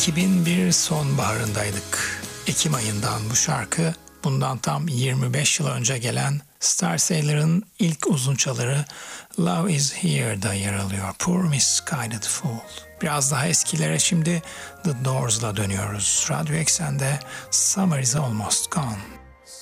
2001 sonbaharındaydık. Ekim ayından bu şarkı, bundan tam 25 yıl önce gelen Starsailor'ın ilk uzunçaları Love Is Here'da yer alıyor. Poor Misguided Fool. Biraz daha eskilere şimdi The Doors'la dönüyoruz. Radyo Eksen'de Summer Is Almost Gone.